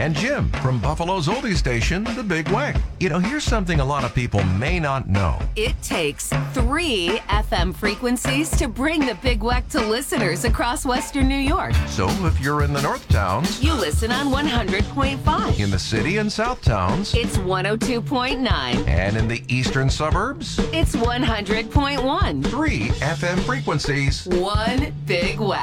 and Jim from Buffalo's oldie station, The Big Weck. You know, here's something a lot of people may not know. It takes 3 FM frequencies to bring The Big Weck to listeners across Western New York. So if you're in the North Towns, You listen on 100.5. in the City and South Towns, It's 102.9. and in the eastern suburbs, It's 100.1. 3 FM frequencies. One Big Weck.